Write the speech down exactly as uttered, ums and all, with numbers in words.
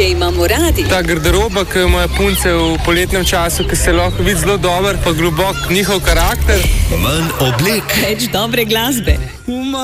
Punce imamo radi. Ta garderoba, ki ima punce v poletnem času, ki se lahko vidi zelo dober, pa globok njihov karakter. Manj oblek. Več dobre glasbe.